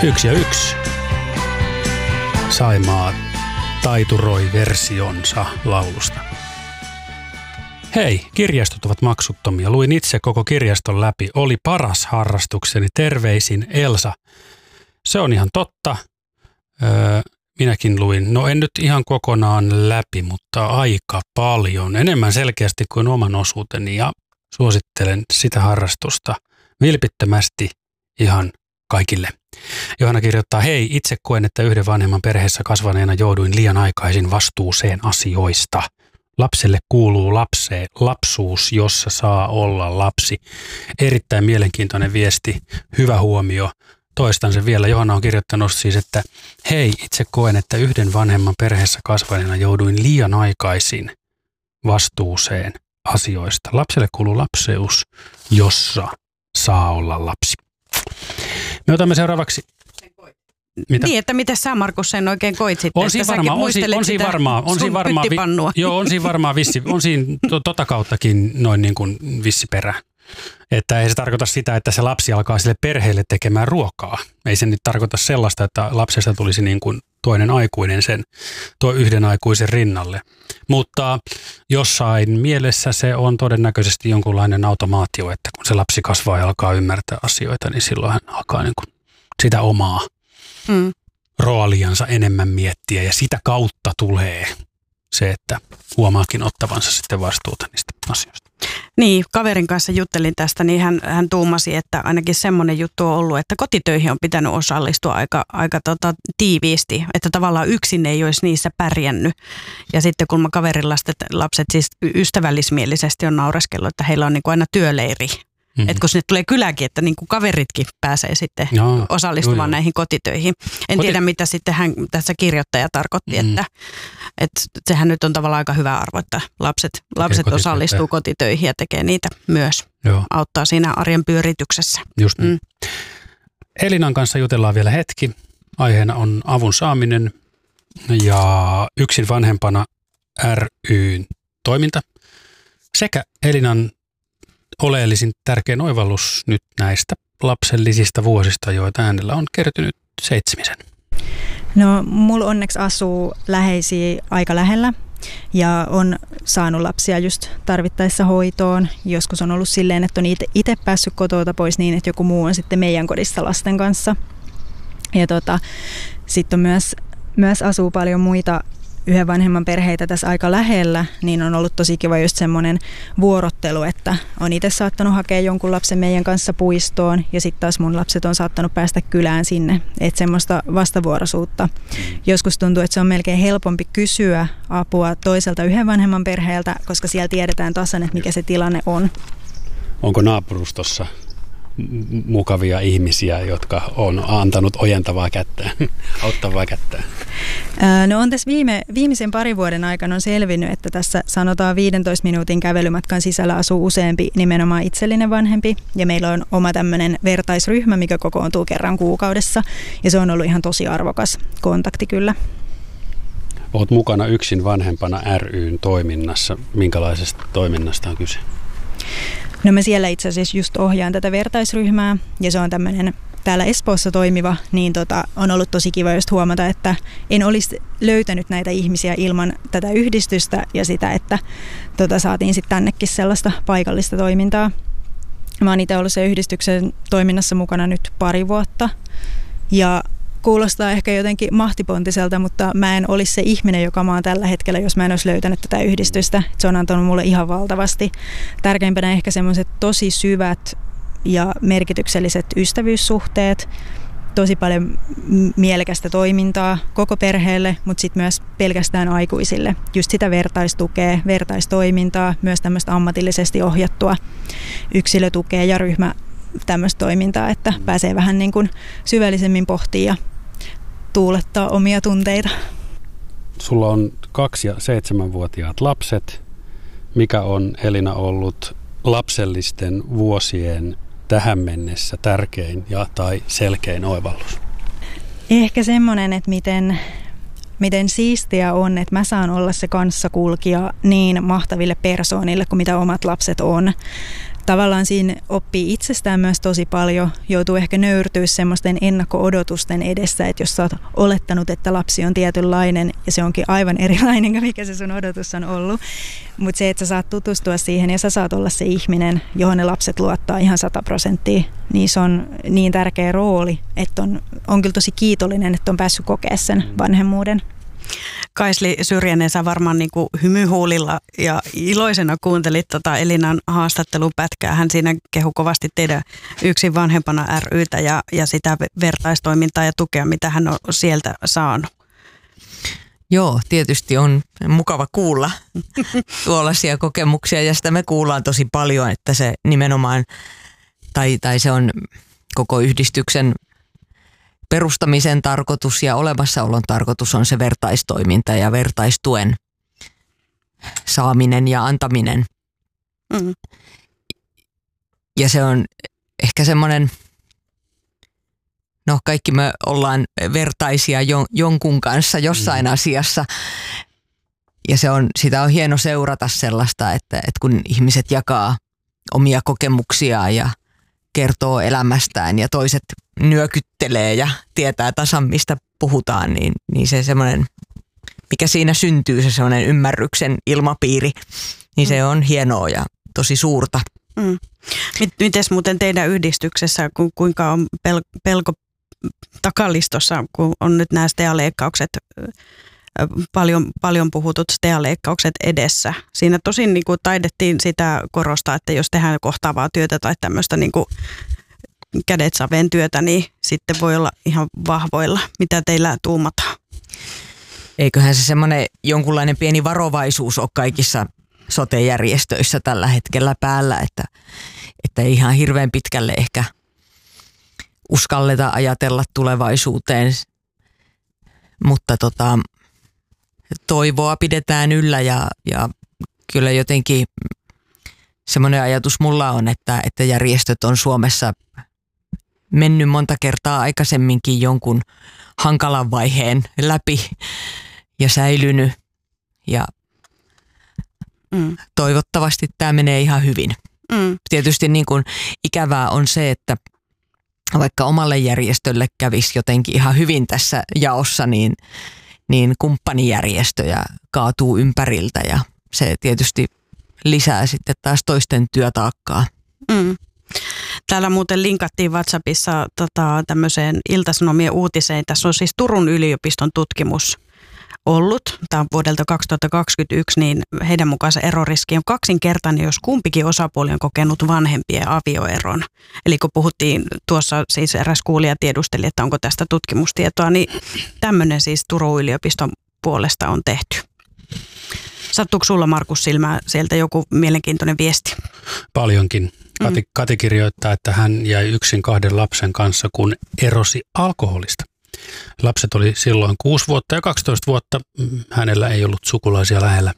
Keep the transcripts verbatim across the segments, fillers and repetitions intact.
Yksi ja yksi. Saimaa taituroi versionsa laulusta. Hei, kirjastot ovat maksuttomia. Luin itse koko kirjaston läpi. Oli paras harrastukseni. Terveisin Elsa. Se on ihan totta. Öö, minäkin luin. No en nyt ihan kokonaan läpi, mutta aika paljon. Enemmän selkeästi kuin oman osuuteni ja suosittelen sitä harrastusta vilpittömästi ihan kaikille. Johanna kirjoittaa, hei, itse koen, että yhden vanhemman perheessä kasvaneena jouduin liian aikaisin vastuuseen asioista. Lapselle kuuluu lapseen, lapsuus, jossa saa olla lapsi. Erittäin mielenkiintoinen viesti, hyvä huomio. Toistan sen vielä. Johanna on kirjoittanut siis, että hei, itse koen, että yhden vanhemman perheessä kasvaneena jouduin liian aikaisin vastuuseen asioista. Lapselle kuuluu lapseus, jossa saa olla lapsi. Me otamme seuraavaksi. Mitä? Niin, että miten sä, Markus, sen oikein koit sitten? On siinä varmaan, on siinä, on siinä varmaan, on siinä varmaan, vi, joo, on siinä varmaan vissi, on siinä to, tota kauttakin noin niin kuin vissiperä. Että ei se tarkoita sitä, että se lapsi alkaa sille perheelle tekemään ruokaa. Ei se nyt tarkoita sellaista, että lapsesta tulisi niin kuin toinen aikuinen sen, tuo yhden aikuisen rinnalle. Mutta jossain mielessä se on todennäköisesti jonkunlainen automaatio, että kun se lapsi kasvaa ja alkaa ymmärtää asioita, niin silloin hän alkaa niin kuin sitä omaa mm. rooliansa enemmän miettiä. Ja sitä kautta tulee se, että huomaakin ottavansa sitten vastuuta niistä asioista. Niin, kaverin kanssa juttelin tästä, niin hän, hän tuumasi, että ainakin semmoinen juttu on ollut, että kotitöihin on pitänyt osallistua aika, aika tota, tiiviisti, että tavallaan yksin ei olisi niissä pärjännyt. Ja sitten kun mä kaverin lapset, lapset siis ystävällismielisesti on naureskellut, että heillä on niin kuin aina työleiri. Mm-hmm. Että kun sinne tulee kyläkin, että niin kuin kaveritkin pääsee sitten no, osallistumaan joo, joo. näihin kotitöihin. En Koti... tiedä, mitä sitten hän tässä kirjoittaja tarkoitti, mm-hmm. että, että sehän nyt on tavallaan aika hyvä arvo, että lapset, lapset osallistuu kotitöihin ja tekee niitä myös. Joo. Auttaa siinä arjen pyörityksessä. Just niin. Mm. Elinan kanssa jutellaan vielä hetki. Aiheena on avun saaminen ja yksin vanhempana ry:n toiminta sekä Elinan oleellisin tärkein oivallus nyt näistä lapsellisista vuosista, joita hänellä on kertynyt seitsemisen. No, mulla onneksi asuu läheisiä aika lähellä ja on saanut lapsia just tarvittaessa hoitoon. Joskus on ollut silleen, että on itse päässyt kotota pois niin, että joku muu on sitten meidän kodissa lasten kanssa. Ja tota, sitten on myös, myös asuu paljon muita yhden vanhemman perheitä tässä aika lähellä, niin on ollut tosi kiva just semmoinen vuorottelu, että on itse saattanut hakea jonkun lapsen meidän kanssa puistoon ja sitten taas mun lapset on saattanut päästä kylään sinne. Että semmoista vastavuoroisuutta. Joskus tuntuu, että se on melkein helpompi kysyä apua toiselta yhden vanhemman perheeltä, koska siellä tiedetään tasan, että mikä se tilanne on. Onko naapurustossa mukavia ihmisiä, jotka on antanut ojentavaa kättä, auttavaa kättä? No on tässä viime, viimeisen parin vuoden aikana on selvinnyt, että tässä sanotaan viidentoista minuutin kävelymatkan sisällä asuu useampi nimenomaan itsellinen vanhempi. Ja meillä on oma tämmöinen vertaisryhmä, mikä kokoontuu kerran kuukaudessa. Ja se on ollut ihan tosi arvokas kontakti kyllä. Olet mukana yksin vanhempana ry:n toiminnassa. Minkälaisesta toiminnasta on kyse? No mä siellä itse asiassa just ohjaan tätä vertaisryhmää ja se on tämmöinen täällä Espoossa toimiva, niin tota, on ollut tosi kiva just huomata, että en olisi löytänyt näitä ihmisiä ilman tätä yhdistystä ja sitä, että tota, saatiin sitten tännekin sellaista paikallista toimintaa. Mä oon itse ollut sen yhdistyksen toiminnassa mukana nyt pari vuotta ja kuulostaa ehkä jotenkin mahtipontiselta, mutta mä en olisi se ihminen, joka mä oon tällä hetkellä, jos mä en olisi löytänyt tätä yhdistystä. Se on antanut mulle ihan valtavasti. Tärkeimpänä ehkä semmoiset tosi syvät ja merkitykselliset ystävyyssuhteet, tosi paljon mielekästä toimintaa koko perheelle, mutta sitten myös pelkästään aikuisille. Just sitä vertaistukea, vertaistoimintaa, myös tämmöistä ammatillisesti ohjattua yksilötukea ja ryhmä tämmöistä toimintaa, että pääsee vähän niin kuin syvällisemmin pohtimaan ja tuulettaa omia tunteita. Sulla on kaksi- ja seitsemänvuotiaat lapset. Mikä on, Elina, ollut lapsellisten vuosien tähän mennessä tärkein ja tai selkein oivallus? Ehkä semmoinen, että miten, miten siistiä on, että mä saan olla se kanssakulkija niin mahtaville persoonille kuin mitä omat lapset on. tavallaan siinä oppii itsestään myös tosi paljon, joutuu ehkä nöyrtyä semmoisten ennakko-odotusten edessä, että jos sä oot olettanut, että lapsi on tietynlainen ja se onkin aivan erilainen kuin mikä se sun odotus on ollut, mutta se, että sä saat tutustua siihen ja sä saat olla se ihminen, johon ne lapset luottaa ihan sata prosenttia, niin se on niin tärkeä rooli, että on, on kyllä tosi kiitollinen, että on päässyt kokea sen vanhemmuuden. Kaisli Syrjänen, sä varmaan niin kuin hymyhuulilla ja iloisena kuuntelit tota Elinan haastattelupätkää. Hän siinä kehui kovasti teidän yksin vanhempana ry:tä ja, ja sitä vertaistoimintaa ja tukea, mitä hän on sieltä saanut. Joo, tietysti on mukava kuulla tuollaisia kokemuksia ja sitä me kuullaan tosi paljon, että se nimenomaan, tai, tai se on koko yhdistyksen perustamisen tarkoitus ja olemassaolon tarkoitus on se vertaistoiminta ja vertaistuen saaminen ja antaminen. Mm. Ja se on ehkä semmoinen, no kaikki me ollaan vertaisia jon, jonkun kanssa jossain mm. asiassa. Ja se on, sitä on hieno seurata sellaista, että, että kun ihmiset jakaa omia kokemuksiaan ja kertoo elämästään ja toiset nyökyttelee ja tietää tasan mistä puhutaan, niin, niin se semmoinen, mikä siinä syntyy, se semmoinen ymmärryksen ilmapiiri, niin se on hienoa ja tosi suurta. Mm. Mites muuten teidän yhdistyksessä, ku, kuinka on pel, pelko takalistossa, kun on nyt nämä stealeikkaukset, paljon, paljon puhutut stealeikkaukset edessä. Siinä tosin niin kuin taidettiin sitä korostaa, että jos tehdään kohtaavaa työtä tai tämmöistä niin kuin kädet saveen työtä, niin sitten voi olla ihan vahvoilla. Mitä teillä tuumataan? Eiköhän se semmoinen jonkunlainen pieni varovaisuus ole kaikissa sote-järjestöissä tällä hetkellä päällä, että, että ei ihan hirveän pitkälle ehkä uskalleta ajatella tulevaisuuteen, mutta tota, toivoa pidetään yllä ja, ja kyllä jotenkin semmoinen ajatus mulla on, että, että järjestöt on Suomessa mennyt monta kertaa aikaisemminkin jonkun hankalan vaiheen läpi ja säilynyt ja mm. toivottavasti tämä menee ihan hyvin. Mm. Tietysti niin kuin ikävää on se, että vaikka omalle järjestölle kävisi jotenkin ihan hyvin tässä jaossa, niin, niin kumppanijärjestöjä kaatuu ympäriltä ja se tietysti lisää sitten taas toisten työtaakkaa. Mm. Täällä muuten linkattiin WhatsAppissa tota, tämmöiseen Ilta-Sanomien uutiseen. Tässä on siis Turun yliopiston tutkimus ollut. Tämä on vuodelta kaksituhattakaksikymmentäyksi, niin heidän mukaansa eroriski on kaksinkertainen, jos kumpikin osapuoli on kokenut vanhempien avioeron. Eli kun puhuttiin tuossa, siis eräs kuulija tiedusteli, että onko tästä tutkimustietoa, niin tämmöinen siis Turun yliopiston puolesta on tehty. Sattuuko sulla, Markus, silmää sieltä joku mielenkiintoinen viesti? Paljonkin. Kati, Kati kirjoittaa, että hän jäi yksin kahden lapsen kanssa, kun erosi alkoholista. Lapset oli silloin kuusi vuotta ja kaksitoista vuotta. Hänellä ei ollut sukulaisia lähellä.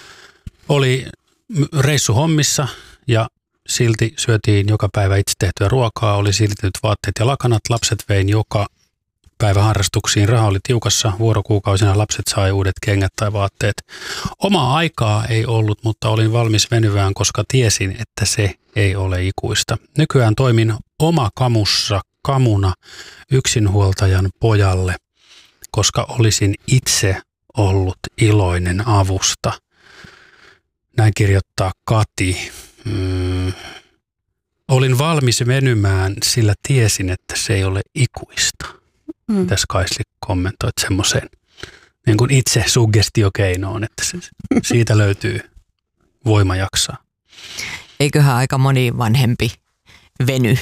Oli reissu hommissa ja silti syötiin joka päivä itse tehtyä ruokaa. Oli siltityt vaatteet ja lakanat. Lapset vein joka päivä harrastuksiin. Raha oli tiukassa. Vuorokuukausina lapset sai uudet kengät tai vaatteet. Omaa aikaa ei ollut, mutta olin valmis venyvään, koska tiesin, että se ei ole ikuista. Nykyään toimin oma kamussa kamuna yksinhuoltajan pojalle, koska olisin itse ollut iloinen avusta. Näin kirjoittaa Kati. Mm. Olin valmis venymään, sillä tiesin, että se ei ole ikuista. Mm. Tässä Kaisli kommentoit semmoiseen niin kuin itse suggestiokeinoon, että se, siitä löytyy voima jaksaa. Eiköhän aika moni vanhempi veny.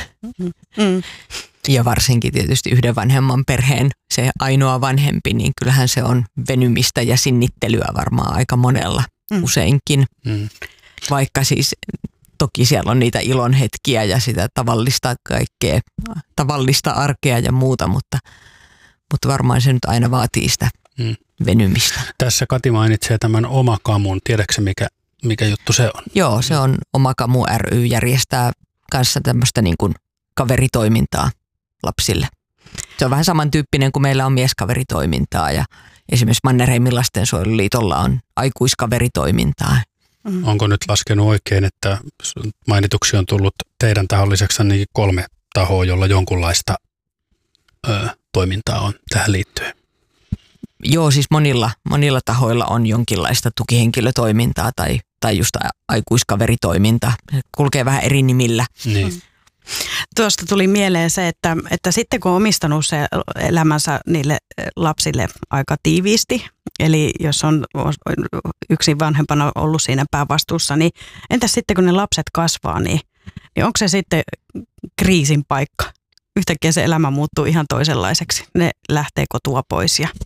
Mm. Ja varsinkin tietysti yhden vanhemman perheen se ainoa vanhempi, niin kyllähän se on venymistä ja sinnittelyä varmaan aika monella mm. useinkin. Mm. Vaikka siis toki siellä on niitä ilon hetkiä ja sitä tavallista kaikkea, tavallista arkea ja muuta, mutta, mutta varmaan se nyt aina vaatii sitä mm. venymistä. Tässä Kati mainitsee tämän Omakamun. Tiedätkö mikä, mikä juttu se on? Joo, se on Omakamu ry, järjestää kanssa tämmöistä niin kuin kaveritoimintaa lapsille. Se on vähän samantyyppinen kuin meillä on mieskaveritoimintaa ja esimerkiksi Mannerheimin lastensuojeluliitolla on aikuiskaveritoimintaa. Mm. Onko nyt laskenut oikein, että mainituksi on tullut teidän tahon lisäksi ainakin kolme tahoa, jolla jonkunlaista ö, toimintaa on tähän liittyen? Joo, siis monilla, monilla tahoilla on jonkinlaista tukihenkilötoimintaa tai, tai just aikuiskaveritoimintaa. Se kulkee vähän eri nimillä. Niin. Mm. Tuosta tuli mieleen se, että, että sitten kun on omistanut se elämänsä niille lapsille aika tiiviisti, eli jos on yksin vanhempana ollut siinä päävastuussa, niin entäs sitten kun ne lapset kasvaa, niin, niin onko se sitten kriisin paikka? Yhtäkkiä se elämä muuttuu ihan toisenlaiseksi. Ne lähtee kotua pois ja...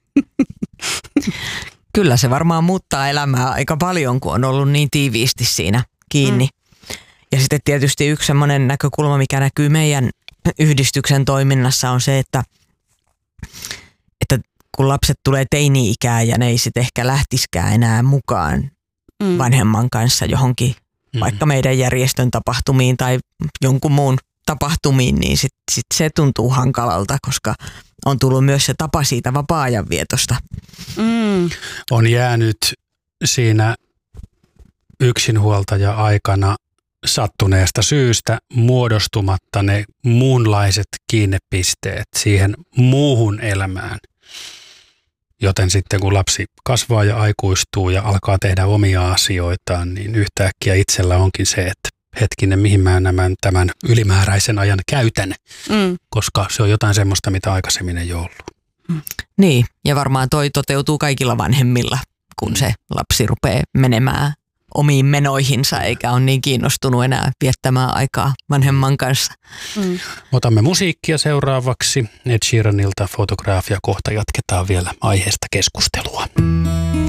Kyllä se varmaan muuttaa elämää aika paljon, kun on ollut niin tiiviisti siinä kiinni. Mm. Ja sitten tietysti yksi semmoinen näkökulma, mikä näkyy meidän yhdistyksen toiminnassa on se, että, että kun lapset tulee teini-ikään ja ne ei sitten ehkä lähtiskään enää mukaan mm. vanhemman kanssa johonkin, mm. vaikka meidän järjestön tapahtumiin tai jonkun muun tapahtumiin, niin sitten sit se tuntuu hankalalta, koska on tullut myös se tapa siitä vapaa-ajan vietosta. Mm. On jäänyt siinä yksinhuoltaja-aikana sattuneesta syystä muodostumatta ne muunlaiset kiinnepisteet siihen muuhun elämään. Joten sitten kun lapsi kasvaa ja aikuistuu ja alkaa tehdä omia asioitaan, niin yhtäkkiä itsellä onkin se, että hetkinen, mihin mä nämän, tämän ylimääräisen ajan käytän, mm. koska se on jotain semmoista, mitä aikaisemmin ei ollut. Mm. Niin, ja varmaan toi toteutuu kaikilla vanhemmilla, kun se lapsi rupeaa menemään omiin menoihinsa, eikä ole niin kiinnostunut enää viettämään aikaa vanhemman kanssa. Mm. Otamme musiikkia seuraavaksi. Ed Sheeranilta Fotografia. Kohta jatketaan vielä aiheesta keskustelua.